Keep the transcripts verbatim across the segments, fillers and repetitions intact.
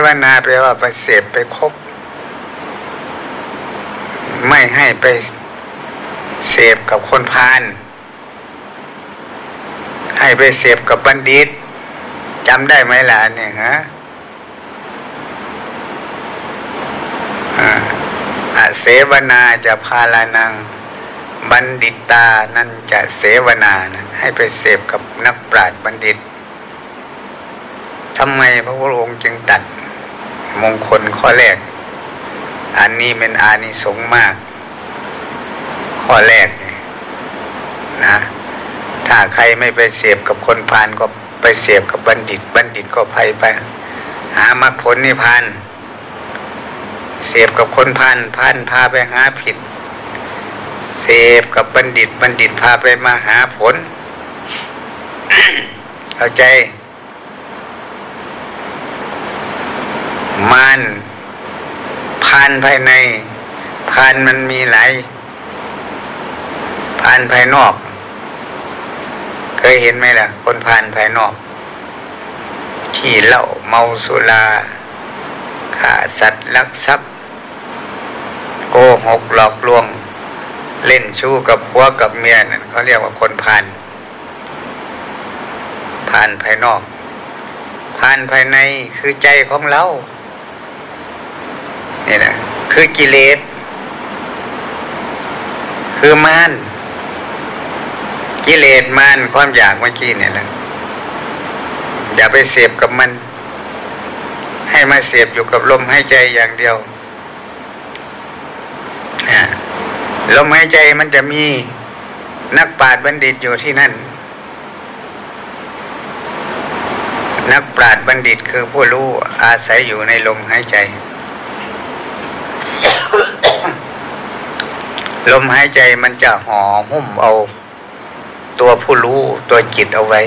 วนาแปลว่าไปเสพไปคบไม่ให้ไปเสพกับคนพาลให้ไปเสพกับบัณฑิตจำได้ไหมล่ะเนี่ยฮะอาเสวนาจะพาลานังบัณฑิตานั่นจะเสวนานะให้ไปเสพกับนักปราชญ์บัณฑิตทำไมพระพุทธองค์จึงตัดมงคลข้อแรกอันนี้เป็นอานิสงส์มากข้อแรกเนี่ยนะถ้าใครไม่ไปเสพกับคนพาลก็ไปเสพกับบัณฑิตบัณฑิตก็ไปไปหามรรคผลนิพพานเสพกับคนพาลพาลพาไปหาผิดเสพกับบัณฑิตบัณฑิตพาไปมาหาผล เข้าใจมารพาลภายในพาลมันมีหลายพาลภายนอกเคยเห็นไหมล่ะคนพาลภายนอกขี้เหล้าเมาสุราฆ่าสัตว์ลักทรัพย์โกหกหลอกลวงเล่นชู้กับผัวกับเมียนั่นเขาเรียกว่าคนพาลพาลภายนอกพาลภายในคือใจของเรานี่นะคือกิเลสคือมารกิเลสมารความอยากเมื่อกี้เนี่ยแหละอย่าไปเสพกับมันให้มาเสพอยู่กับลมหายใจอย่างเดียวลมหายใจมันจะมีนักปราชญ์บัณฑิตอยู่ที่นั่นนักปราชญ์บัณฑิตคือผู้รู้อาศัยอยู่ในลมหายใจ ลมหายใจมันจะห่อหุ้มเอาตัวผู้รู้ตัวจิตเอาไว้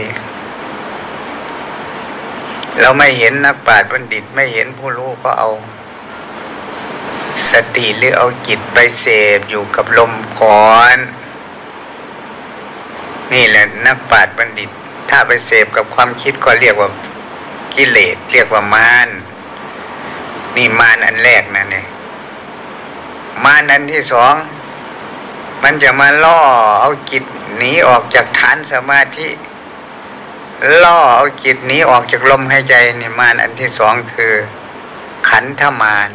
เราไม่เห็นนักปราชญ์บัณฑิตไม่เห็นผู้รู้ก็เอาสติหรือเอาจิตไปเสพอยู่กับลมก่อนนี่แหละนักปราชญ์บัณฑิตถ้าไปเสพกับความคิดก็เรียกว่ากิเลสเรียกว่ามารนี่มารอันแรกนะเนี่ยมารอันที่สองมันจะมาล่อเอาจิตหนีออกจากฐานสมาธิล่อเอาจิตหนีออกจากลมหายใจนี่มารอันที่สองคือขันธมาร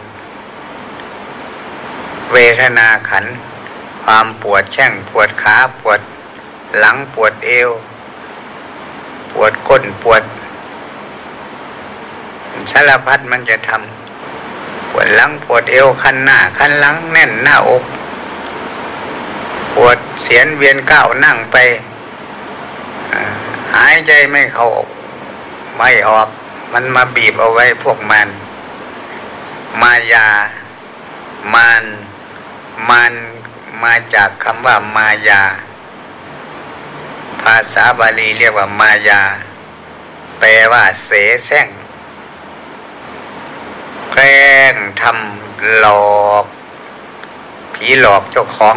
เวทนาขันธ์ความปวดแข้งปวดขาปวดหลังปวดเอวปวดก้นปวดสารพัดมันจะทำปวดหลังปวดเอวคันหน้าคันหลังแน่นหน้าอกปวดเสียนเวียนก้าวนั่งไปหายใจไม่เข้าไม่ออกมันมาบีบเอาไว้พวกมันมายามานมานมาจากคำว่ามายาภาษาบาลีเรียกว่ามายาแปลว่าเสแสร้งแกล้งทำหลอกผีหลอกเจ้าของ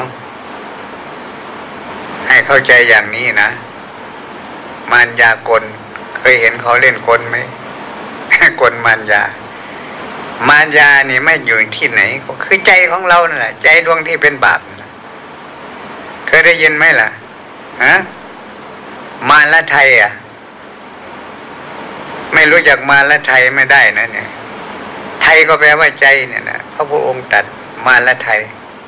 ให้เข้าใจอย่างนี้นะมารยากลเคยเห็นเขาเล่นกลไหม กลมารยามารยานี่ไม่อยู่ที่ไหนก็คือใจของเรานั่นแหละใจดวงที่เป็นบาปเคยได้ยินไหมล่ะฮะมารละไทยอ่ะไม่รู้จักมารละไทยไม่ได้นะเนี่ยไทยก็แปลว่าใจเนี่ยนะพระพุทธองค์ตรัสมารละไทย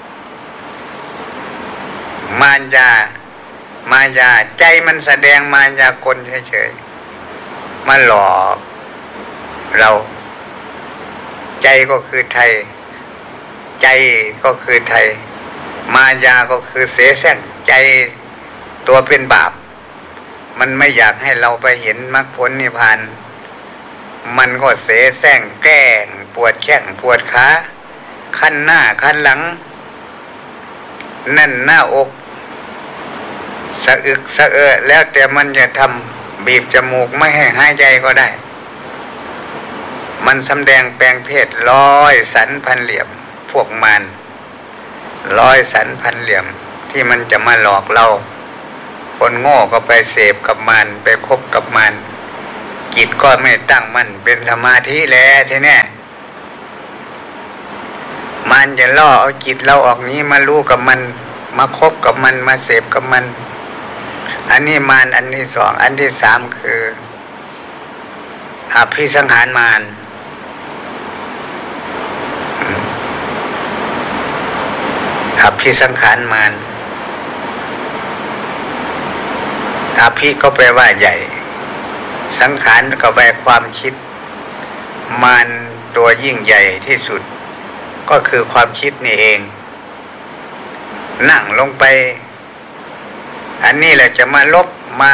มารยามายาใจมันแสดงมายากลเฉยๆมาหลอกเราใจก็คือไทยใจก็คือไทยมายาก็คือเสแสร้งใจตัวเป็นบาปมันไม่อยากให้เราไปเห็นมรรคผลนิพพานมันก็เสแสร้งแกล้งปวดแข้งปวดขาคันหน้าคันหลังแน่นหน้าอกสะอึกสะเออแล้วแต่มันจะทำบีบจมูกไม่ให้หายใจก็ได้มันสำแดงแปลงเพศร้อยสันพันเหลี่ยมพวกมันร้อยสันพันเหลี่ยมที่มันจะมาหลอกเราคนโง่ก็ไปเสพกับมันไปคบกับมันจิตก็ไม่ตั้งมั่นเป็นสมาธิแล้วทีนี้มันจะล่อเอาจิตเราออกนี้มารู้กับมันมาคบกับมันมาเสพกับมันอันนี้มารอันที่สองอันที่สามคืออภิสังหารมารอภิสังขารมารอภิก็แปลว่าใหญ่สังขารก็แปลความคิดมารตัวยิ่งใหญ่ที่สุดก็คือความคิดนี่เองนั่งลงไปอันนี้แหละจะมาลบมา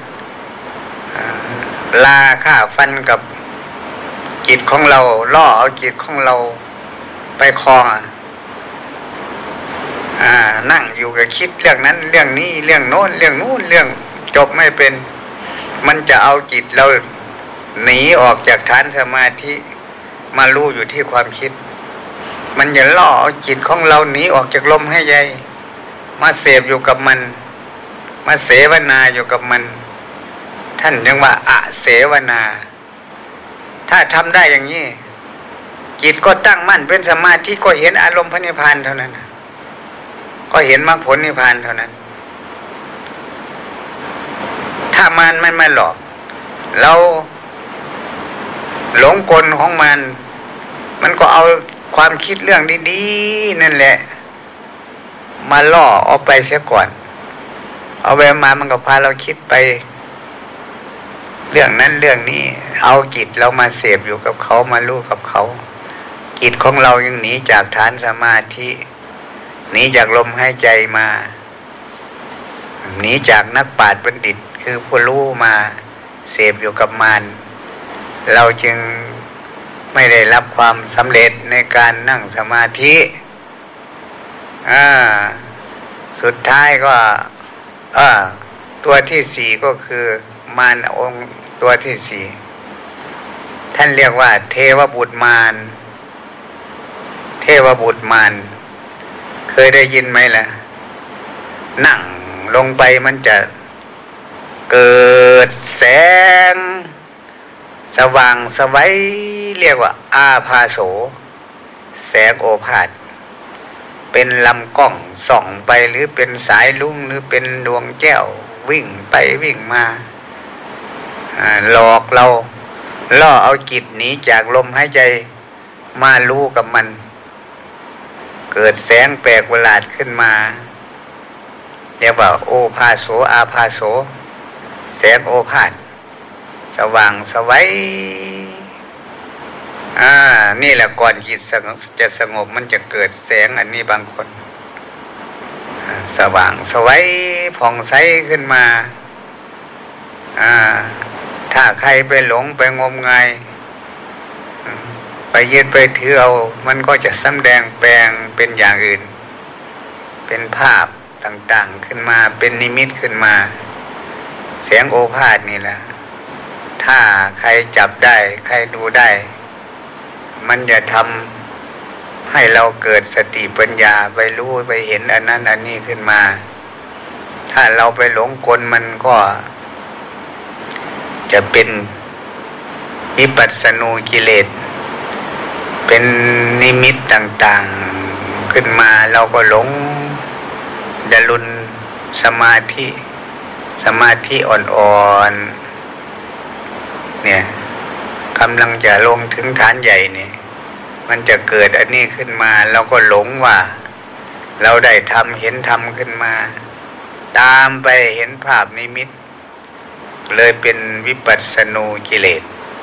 ลาฆ่าฟันกับจิตของเราล่อเอาจิตของเราไปครองอ่านั่งอยู่กับคิดเรื่องนั้นเรื่องนี้เรื่องโน้นเรื่องนู้นเรื่องจบไม่เป็นมันจะเอาจิตเราหนีออกจากฐานสมาธิมารู้อยู่ที่ความคิดมันจะล่อเอาจิตของเราหนีออกจากลมหายใจมาเสพอยู่กับมันมาเสวนาอยู่กับมันท่านยังว่าอะเสวนาถ้าทำได้อย่างนี้จิตก็ตั้งมั่นเป็นสมาธิก็เห็นอารมณ์พระนิพพานเท่านั้นก็เห็นมรรคผลนิพพานเท่านั้นถ้ามันไม่มาหลอกเราหลงกลของมันมันก็เอาความคิดเรื่องดีๆนั่นแหละมาล่อเอาไปเสียก่อนเอาไปมามันก็พาเราคิดไปเรื่องนั้นเรื่องนี้เอาจิตเรามาเสพอยู่กับเขามารู้กับเขาจิตของเรายังหนีจากฐานสมาธิหนีจากลมหายใจมาหนีจากนักปราชญ์บัณฑิตคือผู้รู้มาเสพอยู่กับมารเราจึงไม่ได้รับความสำเร็จในการนั่งสมาธิอ่าสุดท้ายก็เออตัวที่สี่ก็คือมารองค์ตัวที่สี่ท่านเรียกว่าเทวบุตรมารเทวบุตรมารเคยได้ยินไหมล่ะนั่งลงไปมันจะเกิดแสงสว่างสวัยเรียกว่าอาภาโสแสงโอภาสเป็นลำกล้องส่องไปหรือเป็นสายลุ่งหรือเป็นดวงแก้ววิ่งไปวิ่งมาหลอกเราล่อเอาจิตหนีจากลมหายใจมารู้กับมันเกิดแสงแปลกประหลาดขึ้นมาเรียกว่าโอภาโสอาภาโสแสงโอภาสสว่างสวัยอ่านี่แหละก่อนจิตจะสงบมันจะเกิดแสงอันนี้บางคนสว่างสวัยผ่องใสขึ้นมาอ่าถ้าใครไปหลงไปงมงายไปยึดไปถือเอามันก็จะสำแดงแปลงเป็นอย่างอื่นเป็นภาพต่างๆขึ้นมาเป็นนิมิตขึ้นมาแสงโอภาสนี่แหละถ้าใครจับได้ใครดูได้มันจะทำให้เราเกิดสติปัญญาไปรู้ไปเห็นอันนั้นอันนี้ขึ้นมาถ้าเราไปหลงกลมันก็จะเป็นวิปัสสนูกิเลสเป็นนิมิตต่างๆขึ้นมาเราก็หลงดลุนสมาธิสมาธิอ่อนๆเนี่ยกำลังจะลงถึงฐานใหญ่เนี่ยมันจะเกิดอันนี้ขึ้นมาเราก็หลงว่าเราได้ทำเห็นทำขึ้นมาตามไปเห็นภาพนิมิตเลยเป็นวิปัสสนูกิเลส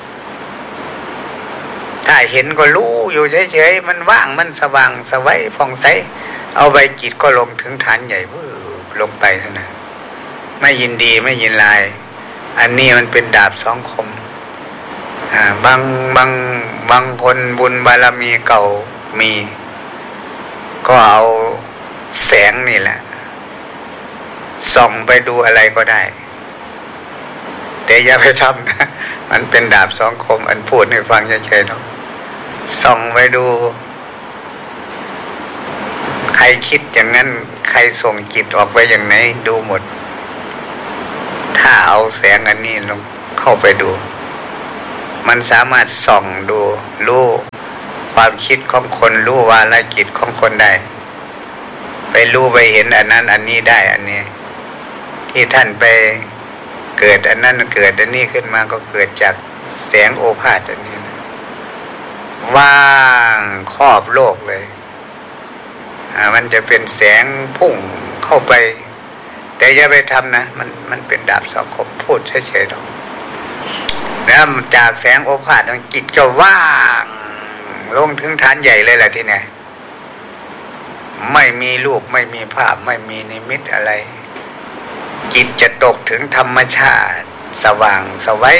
ถ้าเห็นก็รู้อยู่เฉยๆมันว่างมันสว่างสวัยผ่องใสเอาไปจิตก็ลงถึงฐานใหญ่วืบลงไปเท่านั้นไม่ยินดีไม่ยินลายอันนี้มันเป็นดาบสองคมอ่าบางบางบางคนบุญบารมีเก่ามีก็เอาแสงนี่แหละส่องไปดูอะไรก็ได้แต่อย่าไปทำนะมันเป็นดาบสองคมอันพูดให้ฟังเฉยๆเนาะส่องไปดูใครคิดอย่างนั้นใครส่งจิตออกไปอย่างไหนดูหมดถ้าเอาแสงอันนี้ลงเข้าไปดูมันสามารถส่องดูรู้ความคิดของคนรู้วาระจิตของคนได้ไปรู้ไปเห็นอันนั้นอันนี้ได้อันนี้ที่ท่านไปเกิดอันนั้นเกิดอันนี้ขึ้นมาก็เกิดจากแสงโอภาสอันนี้นะว่างครอบโลกเลยอ่ามันจะเป็นแสงพุ่งเข้าไปแต่อย่าไปทำนะมันมันเป็นดาบสองคมพูดเฉยๆหรอกแล้วจากแสงโอภาสมันจิตจะว่างลงถึงฐานใหญ่เลยแหละที่เนี่ยไม่มีรูปไม่มีภาพไม่มีนิมิตอะไรจิตจะตกถึงธรรมชาติสว่างสวัย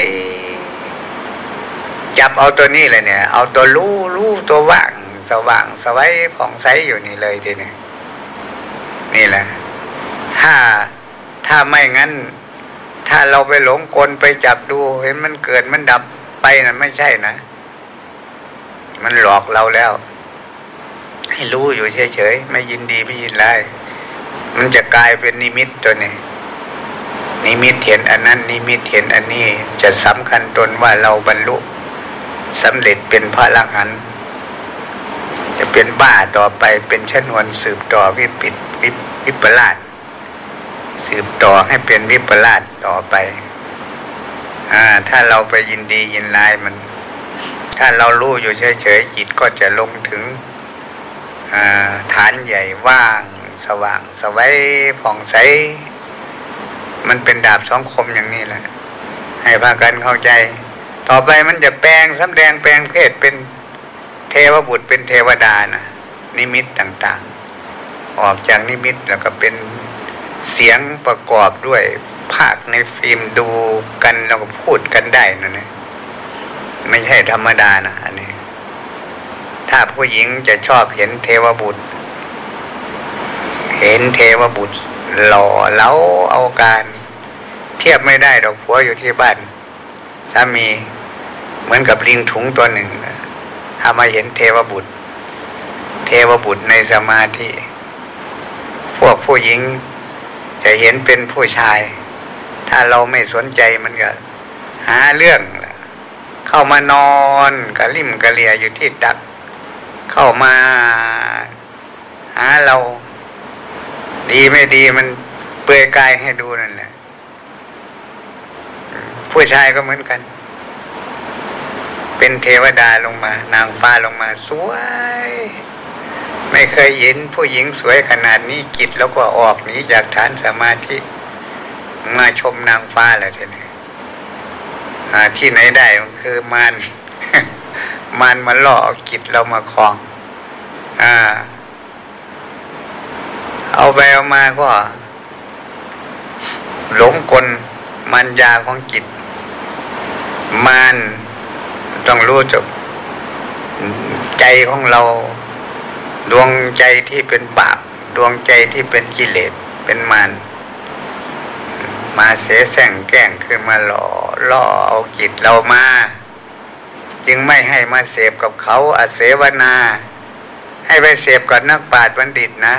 จับเอาตัวนี้เลยเนี่ยเอาตัวรู้รู้ตัวว่างสว่างสวัยผ่องใสอยู่นี่เลยทีนี้นี่แหละถ้าถ้าไม่งั้นถ้าเราไปหลงกลไปจับดูเห็นมันเกิดมันดับไปนะไม่ใช่นะมันหลอกเราแล้วให้รู้อยู่เฉยๆไม่ยินดีไม่ยินร้ายมันจะกลายเป็นนิมิตตัวนี้นิมิตเห็นอันนั้นนิมิตเห็นอันนี้จะสำคัญตนว่าเราบรรลุสำเร็จเป็นพระอรหันต์จะเป็นบ้าต่อไปเป็นชนวนสืบต่อวิปิตวิปลาสสืบต่อให้เป็นวิปลาสต่อไปอ่าถ้าเราไปยินดียินร้ายมันถ้าเรารู้อยู่เฉยๆจิตก็จะลงถึงฐานใหญ่ว่างสว่างสวัยผ่องใสมันเป็นดาบสองคมอย่างนี้แหละให้พากันเข้าใจต่อไปมันจะแปลงสำแดงแปลงเพศเป็นเทวบุตรเป็นเทวดานะนิมิตต่างๆออกจากนิมิตแล้วก็เป็นเสียงประกอบด้วยภาคในฟิล์มดูกันแล้วก็พูดกันได้นั่นเองไม่ใช่ธรรมดานะอันนี้ถ้าผู้หญิงจะชอบเห็นเทวบุตรเห็นเทวบุตรหล่อเหลาเอาการเทียบไม่ได้ดอกผัวอยู่ที่บ้านสามีเหมือนกับลิงถุงตัวหนึ่งนะถ้ามาเห็นเทวบุตรเทวบุตรในสมาธิพวกผู้หญิงจะเห็นเป็นผู้ชายถ้าเราไม่สนใจมันก็หาเรื่องเข้ามานอนกะลิ่มกะเลียอยู่ที่ตักเข้ามาหาเราดีไม่ดีมันเปลือยกายให้ดูนั่นแหละผู้ชายก็เหมือนกันเป็นเทวดาลงมานางฟ้าลงมาสวยไม่เคยเห็นผู้หญิงสวยขนาดนี้กิจแล้วก็ออกหนีจากฐานสมาธิมาชมนางฟ้าแหละทีนี้ที่ไหนได้มันคือมาร มารมาล่อเอากิจเรามาครองอ่าเอาไปเอามาก็หลงกลมันยาของจิตมารต้องรู้จักใจของเราดวงใจที่เป็นบาปดวงใจที่เป็นกิเลสเป็นมารมาเสแสร้งแกล้งขึ้นมาหล่อล่อเอาจิตเรามาจึงไม่ให้มาเสพกับเขาอาเสวนาให้ไปเสพกับนักปราชญ์บัณฑิตนะ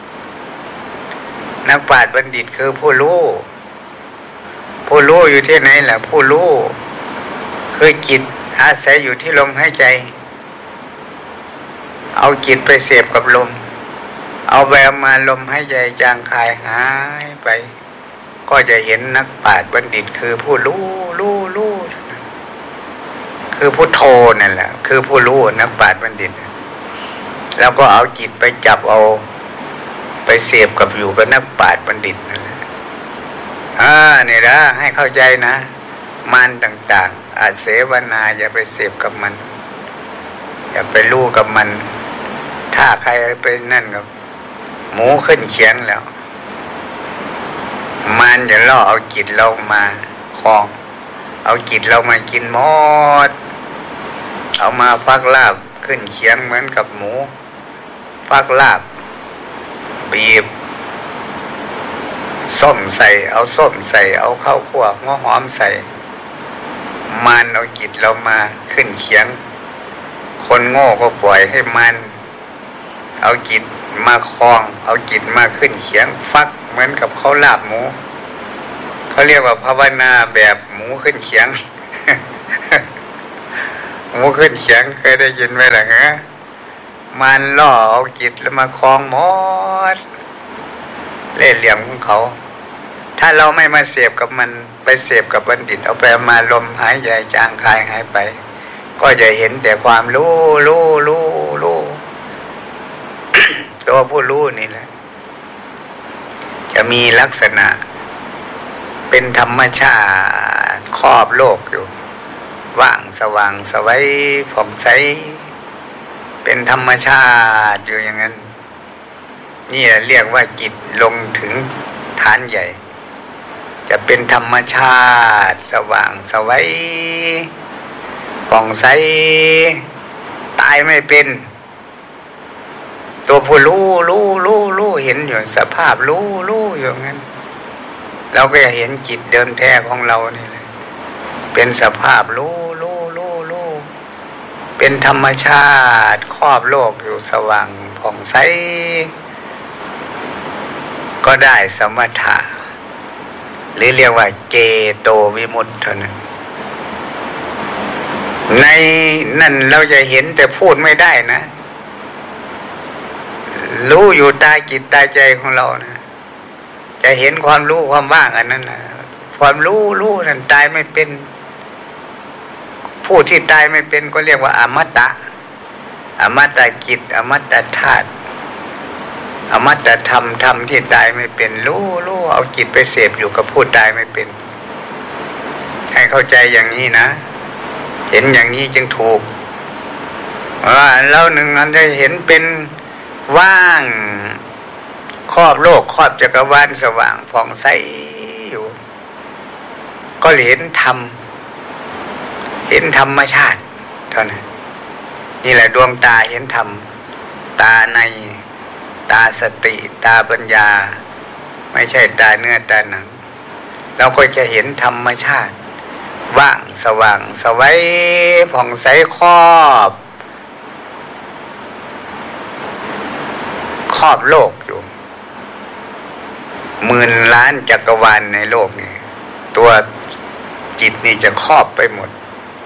นักปราชญ์บัณฑิตคือผู้รู้ผู้รู้อยู่ที่ไหนล่ะผู้รู้คือจิตอาศัยอยู่ที่ลมหายใจเอาจิตไปเสพกับลมเอาแววมาลมหายใจจางคายหายไปก็จะเห็นนักปราชญ์บัณฑิตคือผู้รู้รู้รู้คือพุทโธนั่นแหละคือผู้รู้นักปราชญ์บัณฑิตแล้วก็เอาจิตไปจับเอาไปเสพกับอยู่กับนักปราชญ์บัณฑิตนั่นแหละอ่าเนี่ยนะให้เข้าใจนะมารต่างๆอาเสวนาอย่าไปเสพกับมันอย่าไปรู้กับมันถ้าใครไปนั่นกับหมูขึ้นเขียงแล้วมันจะล่อเอาจิตเรามาครองเอาจิตเรามากินหมดเอามาฟักลาบขึ้นเขียงเหมือนกับหมูฟักลาบบีบส้มใส่เอาส้มใส่เอาข้าวคั่วหัวหอมใส่มันเอาจิตเรามาขึ้นเขียงคนโง่ก็ปล่อยให้มันเอาจิตมาครองเอาจิตมาขึ้นเขียงฟักเหมือนกับเขาลาบหมูเขาเรียกว่าภาวนาแบบหมูขึ้นเขียงหูขึ้นเสียงเคยได้ยินไหมล่ะฮะมันล่อเอาจิตแล้วมาคล้องหมดเล่ห์เหลี่ยมของเขาถ้าเราไม่มาเสพกับมันไปเสพกับบัณฑิตเอาไปมาลมหายใจจางคายหายไปก็จะเห็นแต่ความรู้รู้รู้รู้ ตัวผู้รู้นี่แหละจะมีลักษณะเป็นธรรมชาติครอบโลกอยู่ว่างสว่างสวัยผ่องใสเป็นธรรมชาติอยู่อย่างนั้นนี่เรียกว่าจิตลงถึงฐานใหญ่จะเป็นธรรมชาติสว่างสวัยผ่องใสตายไม่เป็นตัวผู้รู้รู้รู้รู้เห็นอยู่สภาพรู้รู้อยู่งั้นเราก็จะเห็นจิตเดิมแท้ของเรานี่แหละเป็นสภาพรู้รู้รู้รู้เป็นธรรมชาติครอบโลกอยู่สว่างผ่องใสก็ได้สมถะหรือเรียกว่าเจโตวิมุตติเท่านั้นในนั่นเราจะเห็นแต่พูดไม่ได้นะรู้อยู่ใต้จิตใต้ใจของเรานะจะเห็นความรู้ความว่างอันนั้นนะความรู้รู้นั่นตายไม่เป็นผู้ที่ตายไม่เป็นก็เรียกว่าอมตะอมตะจิตอมตะธาตุอมตะธรรมธรรมที่ตายไม่เป็นรู้รู้เอาจิตไปเสพอยู่กับผู้ตายไม่เป็นให้เข้าใจอย่างนี้นะเห็นอย่างนี้จึงถูกว่าเราหนึ่งอันจะเห็นเป็นว่างครอบโลกครอบจักรวาลสว่างผ่องใสอยู่ก็เห็นธรรมเห็นธรรมชาติเท่านั้นนี่แหละดวงตาเห็นธรรมตาในตาสติตาปัญญาไม่ใช่ตาเนื้อตาหนังเราก็จะเห็นธรรมชาติว่างสว่างสวัยผ่องใสครอบครอบโลกอยู่หมื่นล้านจักรวาลในโลกนี้ตัวจิตนี่จะครอบไปหมด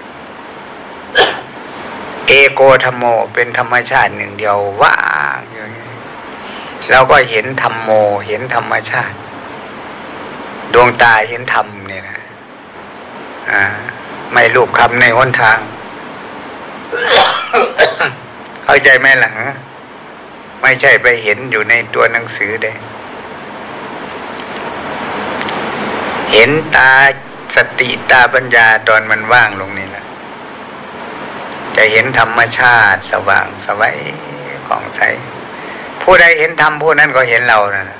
เอโกธรรมโมเป็นธรรมชาติหนึ่งเดียวว่างอย่างนี้เราก็เห็นธรรมโมเห็นธรรมชาติดวงตาเห็นธรรมเนี่ยนะอ่าไม่รูปคำในหนทาง เข้าใจไหมล่ะฮะไม่ใช่ไปเห็นอยู่ในตัวหนังสือได้เห็นตาสติตาปัญญาตอนมันว่างลงนี่แหละจะเห็นธรรมชาติสว่างสวัยผ่องใสผู้ใดเห็นธรรมผู้นั้นก็เห็นเรานะ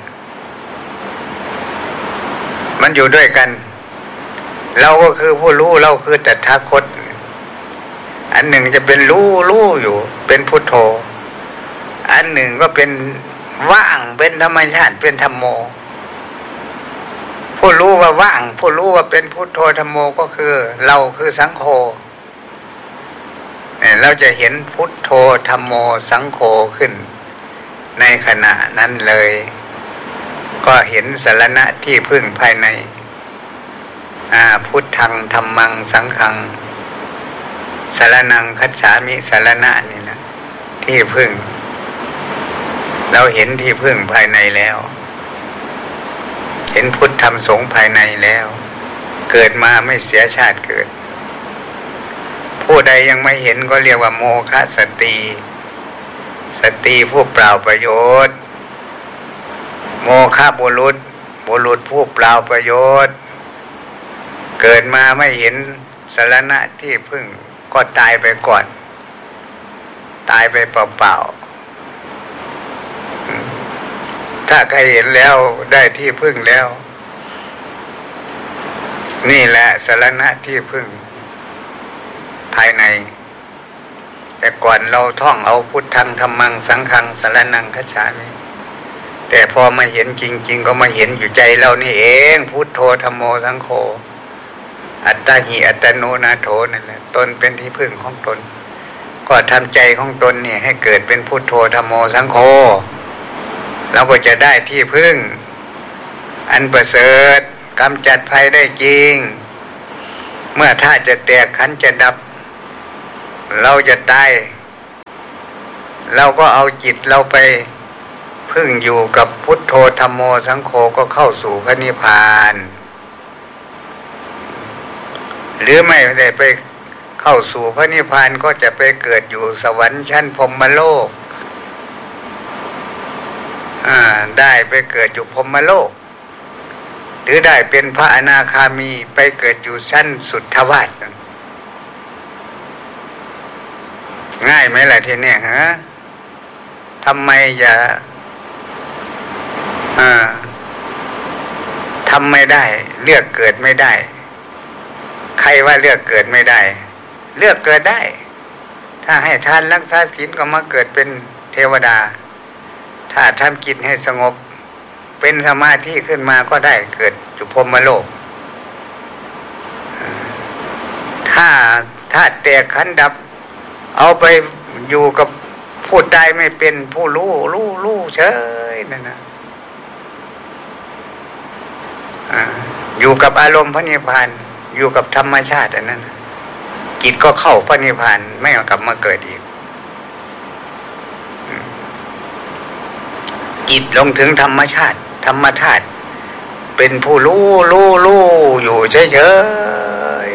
มันอยู่ด้วยกันเราก็คือผู้รู้เราคือตถาคตอันหนึ่งจะเป็นรู้รู้อยู่เป็นพุทโธอันหนึ่งก็เป็นว่างเป็นธรรมชาติเป็นธรรมโมผู้รู้ว่าว่างผู้รู้ว่าเป็นพุทโธธรรมโมก็คือเราคือสังโฆเนี่ยเราจะเห็นพุทโธธรรมโมสังโฆขึ้นในขณะนั้นเลยก็เห็นสรณะที่พึ่งภายในอ่าพุทธังธัมมังสังฆังสรณังคัจฉามิสรณะนี่นะที่พึ่งเราเห็นที่พึ่งภายในแล้วเห็นพุทธธรรมสงฆ์ภายในแล้วเกิดมาไม่เสียชาติเกิดผู้ใดยังไม่เห็นก็เรียกว่าโมฆะสติสติผู้เปล่าประโยชน์โมฆะบุรุษบุรุษผู้เปล่าประโยชน์เกิดมาไม่เห็นสรณะที่พึ่งก็ตายไปก่อนตายไปเปล่าๆถ้าใครเห็นแล้วได้ที่พึ่งแล้วนี่แหละสรณะที่พึ่งภายในแต่ก่อนเราท่องเอาพุทธังธัมมังสังฆังสรณังคัจฉามิแต่พอมาเห็นจริงๆก็มาเห็นอยู่ใจเรานี่เองพุทโธธัมโมสังโฆอัตตาหิอัตโนนาโถนั่นแหละตนเป็นที่พึ่งของตนก็ทำใจของตนเนี่ยให้เกิดเป็นพุทโธธัมโมสังโฆเราก็จะได้ที่พึ่งอันประเสริฐกำจัดภัยได้จริงเมื่อธาตุจะแตกขันธ์จะดับเราจะตายเราก็เอาจิตเราไปพึ่งอยู่กับพุทโธธัมโมสังโฆก็เข้าสู่พระนิพพานหรือไม่ได้ไปเข้าสู่พระนิพพานก็จะไปเกิดอยู่สวรรค์ชั้นพรหมโลกอ่าได้ไปเกิดอยู่พรหมโลกหรือได้เป็นพระอนาคามีไปเกิดอยู่ชั้นสุทธวาสง่ายไหมล่ะทีเนี้ยฮะทำไมจะอ่าทำไม่ได้เลือกเกิดไม่ได้ใครว่าเลือกเกิดไม่ได้เลือกเกิดได้ถ้าให้ทานรักษาศีลก็มาเกิดเป็นเทวดาถ้าทำจิตให้สงบเป็นสมาธิขึ้นมาก็ได้เกิดอยู่พรหมโลกถ้าถ้าแตกขันธ์ดับเอาไปอยู่กับผู้ตายไม่เป็นผู้รู้รู้รู้เฉยนั่นนะอยู่กับอารมณ์พระนิพพานอยู่กับธรรมชาติอันนั้นจิตก็เข้าพระนิพพานไม่กลับมาเกิดอีกจิตลงถึงธรรมชาติธรรมธาตุเป็นผู้รู้รู้รู้อยู่เฉย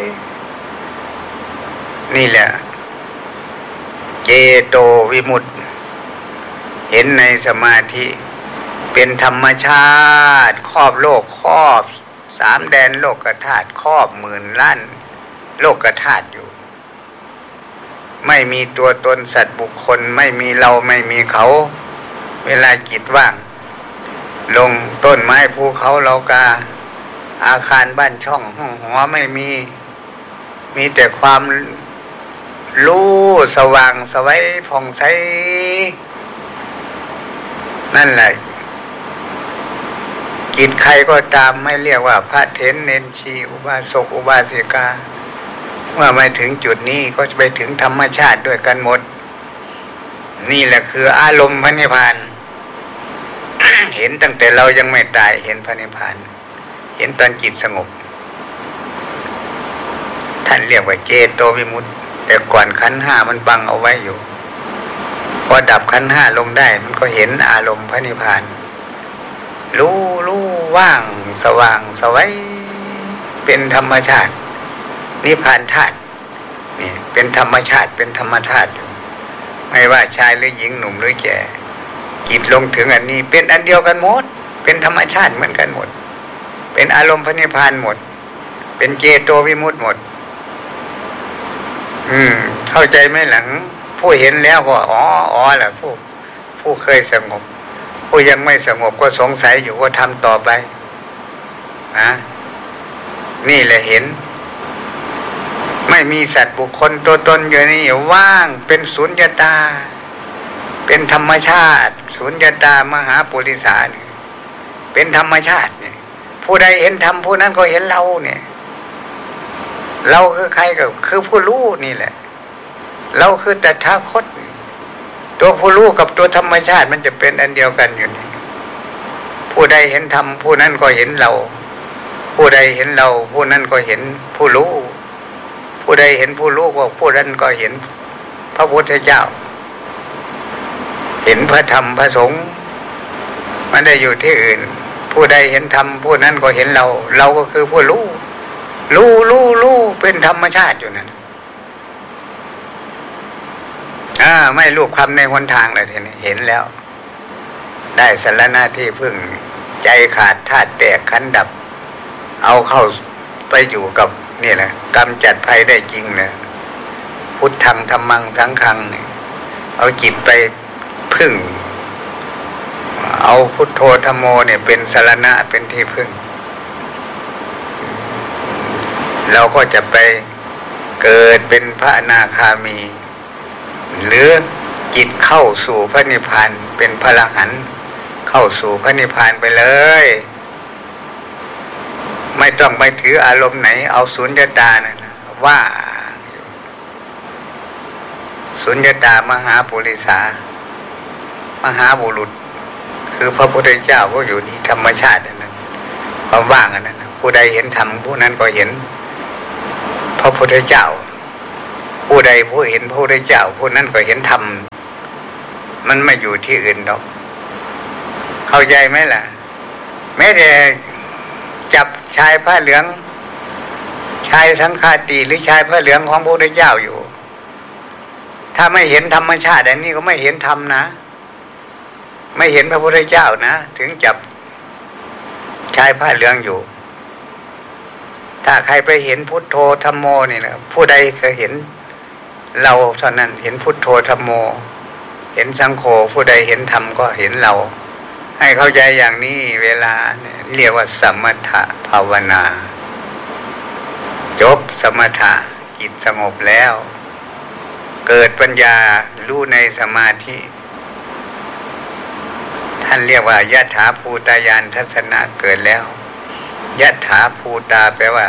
ๆนี่แหละเจโตวิมุตติเห็นในสมาธิเป็นธรรมชาติครอบโลกครอบสามแดนโลกธาตุครอบหมื่นล้านโลกธาตุอยู่ไม่มีตัวตนสัตว์บุคคลไม่มีเราไม่มีเขาเวลาจิตว่างลงต้นไม้ภูเขาเรากาอาคารบ้านช่องห้องหอไม่มีมีแต่ความรู้สว่างไสวผ่องใสนั่นแหละจิตใครก็ตามไม่เรียกว่าพระเถรเณรชีอุบาสกอุบาสิกาเมื่อมาถึงจุดนี้ก็จะไปถึงธรรมชาติด้วยกันหมดนี่แหละคืออารมณ์พระนิพพาน เห็นตั้งแต่เรายังไม่ตายเห็นพระนิพพานเห็นตอนจิตสงบท่านเรียกว่าเจโตวิมุตติแต่ก่อนขันธ์ห้ามันบังเอาไว้อยู่พอดับขันธ์ห้าลงได้มันก็เห็นอารมณ์พระนิพพานรู้รู้ว่างสว่างไสวเป็นธรรมชาตินิพพานธาตุนี่เป็นธรรมชาติเป็นธรรมธาตุอยู่ไม่ว่าชายหรือหญิงหนุ่มหรือแก่จิตลงถึงอันนี้เป็นอันเดียวกันหมดเป็นธรรมชาติเหมือนกันหมดเป็นอารมณ์พระนิพพานหมดเป็นเจโตวิมุตติหมดอืมเข้าใจไหมหลังผู้เห็นแล้วก็อ๋ออ๋อแหละผู้ผู้เคยสงบผู้ยังไม่สงบก็สงสัยอยู่ก็ทำต่อไปนะนี่แหละเห็นไม่มีสัตว์บุคคลตัวตนอยู่นี่ว่างเป็นสุญญตาเป็นธรรมชาติสุญญตามหาปุริสาเนี่ยเป็นธรรมชาติเนี่ยผู้ใดเห็นธรรมผู้นั้นก็เห็นเราเนี่ยเราคือใครก็คือผู้รู้นี่แหละเราคือตถาคตตัวผู้รู้กับตัวธรรมชาติมันจะเป็นอันเดียวกันอยู่นี่ผู้ใดเห็นธรรมผู้นั้นก็เห็นเราผู้ใดเห็นเราผู้นั้นก็เห็นผู้รู้ผู้ใดเห็นผู้รู้ก็ผู้นั้นก็เห็นพระพุทธเจ้าเห็นพระธรรมพระสงฆ์มันได้อยู่ที่อื่นผู้ใดเห็นธรรมผู้นั้นก็เห็นเราเราก็คือผู้รู้รู้รู้รู้เป็นธรรมชาติอยู่นั่นอ่าไม่รูปคำในหนทางเลยทีนี้เห็นแล้วได้สารณะที่พึ่งใจขาดธาตุแตกขันธ์ดับเอาเข้าไปอยู่กับนี่แหละกำจัดภัยได้จริงเนี่ยพุทธังธัมมังสังฆังเนี่ยเอาจิตไปพึ่งเอาพุทโธธัมโมเนี่ยเป็นสรณะเป็นที่พึ่งเราก็จะไปเกิดเป็นพระอนาคามีหรือจิตเข้าสู่พระนิพพานเป็นพระอรหันต์เข้าสู่พระนิพพานไปเลยไม่ต้องไปถืออารมณ์ไหนเอาสุญญตานะว่าสุญญตามหาปุริสามหาบุรุษคือพระพุทธเจ้าก็อยู่ที่ธรรมชาตินั้นความว่างอันนั้นผู้ใดเห็นธรรมผู้นั้นก็เห็นพระพุทธเจ้าผู้ใดผู้เห็นพระพุทธเจ้าผู้นั้นก็เห็นธรรมมันไม่อยู่ที่อื่นหรอกเข้าใจไหมล่ะแม้แต่จับชายผ้าเหลืองชายสังฆาติหรือชายผ้าเหลืองของพระพุทธเจ้าอยู่ถ้าไม่เห็นธรรมชาติอันนี้ก็ไม่เห็นธรรมนะไม่เห็นพระพุทธเจ้านะถึงจับชายผ้าเหลืองอยู่ถ้าใครไปเห็นพุทโธธัมโมนี่นะผู้ใดเคยเห็นเราเท่านั้นเห็นพุทโธธัมโมเห็นสังโฆผู้ใดเห็นธรรมก็เห็นเราให้เข้าใจอย่างนี้เวลาเนี่ยเรียกว่าสมถะภาวนาจบสมถะจิตสงบแล้วเกิดปัญญารู้ในสมาธิท่านเรียกว่ายะถาภูตายานทัศนะเกิดแล้วยะถาภูตาแปลว่า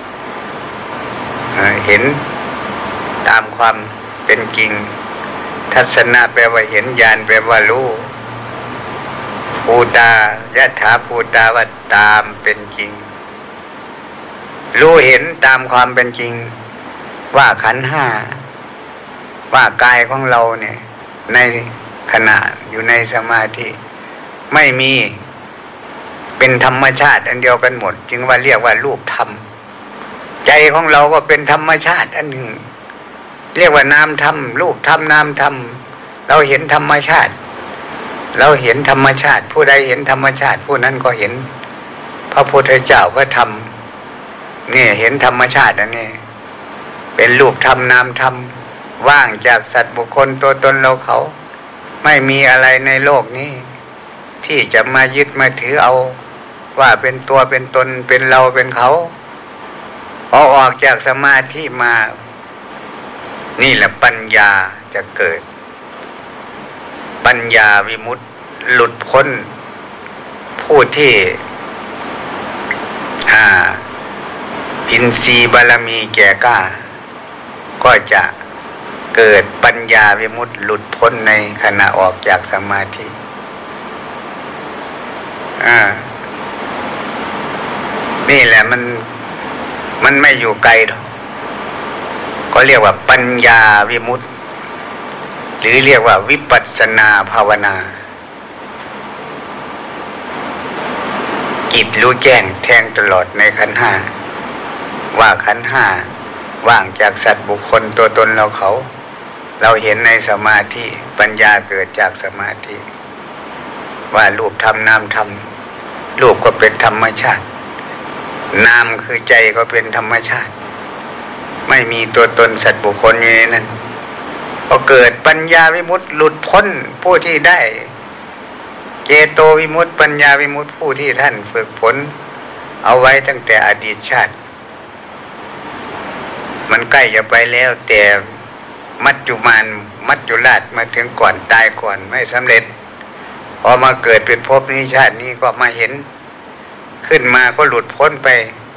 เห็นตามความเป็นจริงทัศนะแปลว่าเห็นญาณแปลว่ารู้ภูตายะถาภูตาว่าตามเป็นจริงรู้เห็นตามความเป็นจริงว่าขันธ์ห้าว่ากายของเราเนี่ยในขณะอยู่ในสมาธิไม่มีเป็นธรรมชาติอันเดียวกันหมดจึงว่าเรียกว่ารูปธรรมใจของเราก็เป็นธรรมชาติอันหนึ่งเรียกว่านามธรรมรูปธรรมนามธรรมเราเห็นธรรมชาติเราเห็นธรรมชาติผู้ใดเห็นธรรมชาติผู้นั้นก็เห็นพระพุทธเจ้าพระธรรมนี่เห็นธรรมชาติอันนี้เป็นรูปธรรมนามธรรมว่างจากสัตว์บุคคลตัวตนเราเขาไม่มีอะไรในโลกนี้ที่จะมายึดมาถือเอาว่าเป็นตัวเป็นตนเป็นเราเป็นเขาพอออกจากสมาธิมานี่แหละปัญญาจะเกิดปัญญาวิมุตติหลุดพ้นผู้ที่อ่าอินทรีย์บารมีแก่กล้าก็จะเกิดปัญญาวิมุตติหลุดพ้นในขณะออกจากสมาธิอ่านี่แหละมันมันไม่อยู่ไกลหรอกก็เรียกว่าปัญญาวิมุตติหรือเรียกว่าวิปัสสนาภาวนาจิตรู้แจ้งแทงตลอดในขันธ์ห้าว่าขันธ์ห้าว่างจากสัตว์บุคคลตัวตนเราเขาเราเห็นในสมาธิปัญญาเกิดจากสมาธิว่ารูปธรรมนามธรรมรูปก็เป็นธรรมชาตินามคือใจก็เป็นธรรมชาติไม่มีตัวตนสัตว์บุคคลอยู่ในนั้นพอเกิดปัญญาวิมุตติหลุดพ้นผู้ที่ได้เจโตวิมุตติปัญญาวิมุตติผู้ที่ท่านฝึกฝนเอาไว้ตั้งแต่อดีตชาติมันใกล้จะไปแล้วแต่มัจจุมานมัจจุราชมาถึงก่อนตายก่อนไม่สำเร็จพอมาเกิดเป็นภพนี้ชาตินี้ก็มาเห็นขึ้นมาก็หลุดพ้นไป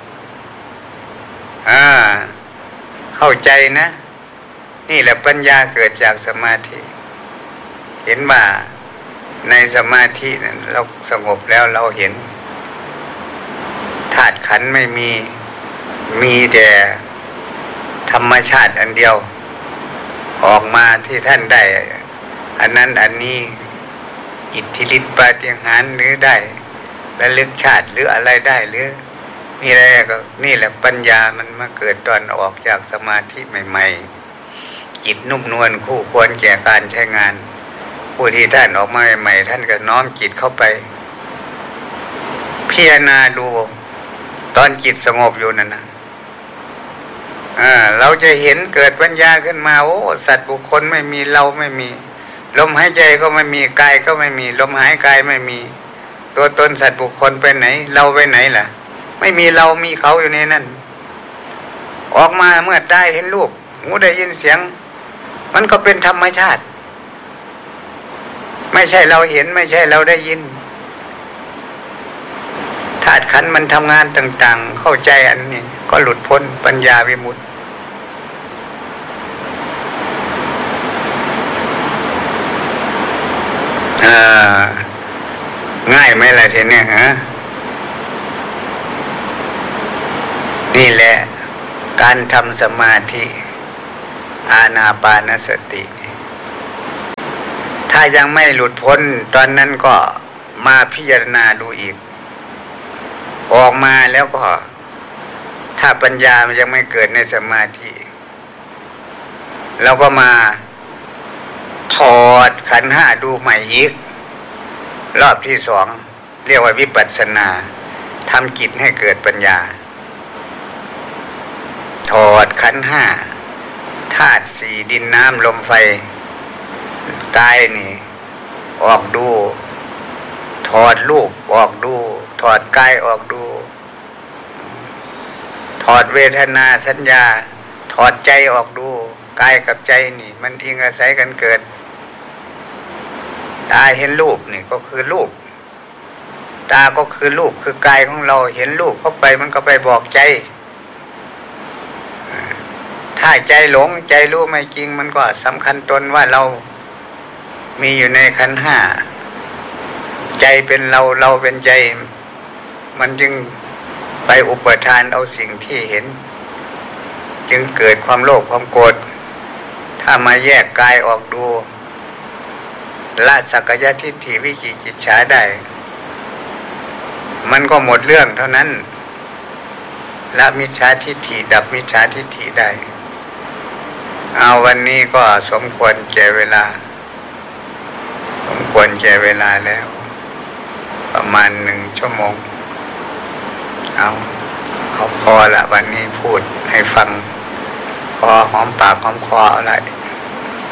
อ่าเข้าใจนะนี่แหละปัญญาเกิดจากสมาธิเห็นว่าในสมาธินั้นเราสงบแล้วเราเห็นธาตุขันธ์ไม่มีมีแต่ธรรมชาติอันเดียวออกมาที่ท่านได้อันนั้นอันนี้อิทธิฤทธิปาฏิหาริย์หรือได้ระลึกชาติหรืออะไรได้หรือนี่อะไรก็นี่แหละปัญญามันมาเกิดตอนออกจากสมาธิใหม่ๆจิตนุ่มนวลคู่ควรแก่การใช้งานผู้ที่ท่านออกมาใหม่ๆท่านก็น้อมจิตเข้าไปพิจารณาดูตอนจิตสงบอยู่นั่นนะอ่าเราจะเห็นเกิดปัญญาขึ้นมาโอ้สัตว์บุคคลไม่มีเราไม่มีลมหายใจก็ไม่มีกายก็ไม่มีลมหายกายไม่มีตัวตนสัตว์บุคคลไปไหนเราไปไหนล่ะไม่มีเรามีเขาอยู่ในนั้นออกมาเมื่อตายเห็นรูปหูได้ยินเสียงมันก็เป็นธรรมชาติไม่ใช่เราเห็นไม่ใช่เราได้ยินธาตุขันธ์มันทำงานต่างๆเข้าใจอันนี้ก็หลุดพ้นปัญญาวิมุตติอ่าง่ายไหมล่ะทีนี้ฮะนี่แหละการทำสมาธิอานาปานสติถ้ายังไม่หลุดพ้นตอนนั้นก็มาพิจารณาดูอีกออกมาแล้วก็ถ้าปัญญามันยังไม่เกิดในสมาธิเราก็มาถอดขันธ์ห้าดูใหม่อีกรอบที่สองเรียกว่าวิปัสสนาทำกิจให้เกิดปัญญาถอดขันธ์ห้าธาตุสี่ดินน้ำลมไฟกายนี่ออกดูถอดรูปออกดูถอดกายออกดูถอดเวทนาสัญญาถอดใจออกดูกายกับใจนี่มันอิงอาศัยกันเกิดตาเห็นรูปนี่ก็คือรูปตาก็คือรูปคือกายของเราเห็นรูปเข้าไปมันก็ไปบอกใจถ้าใจหลงใจรู้ไม่จริงมันก็สำคัญตนว่าเรามีอยู่ในขันธ์ห้าใจเป็นเราเราเป็นใจมันจึงไปอุปทานเอาสิ่งที่เห็นจึงเกิดความโลภความโกรธถ้ามาแยกกายออกดูละสักกายทิฏฐิวิจิกิจฉาได้มันก็หมดเรื่องเท่านั้นละมิจฉาทิฏฐิดับมิจฉาทิฏฐิได้เอาวันนี้ก็สมควรแก่เวลาสมควรแก่เวลาแล้วประมาณหนึ่งชั่วโมงเอาเอาพอละวันนี้พูดให้ฟังพอหอมปากหอมคออะไร